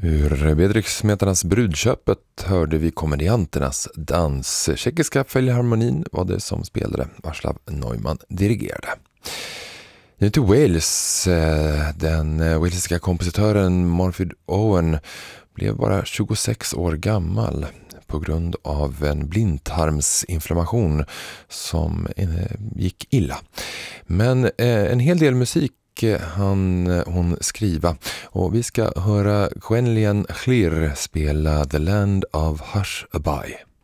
Ur Bedrixsmetarnas brudköpet hörde vi komedianternas dans. Tjeckiska Filharmonin var det som spelade. Václav Neumann dirigerade. Nu till Wales. Den walesiska kompositören Morfydd Owen blev bara 26 år gammal på grund av en blindtarmsinflammation som gick illa. Men en hel del musik hon skriva, och vi ska höra Gwenllian Llyr spela The Land of Hush-a-By.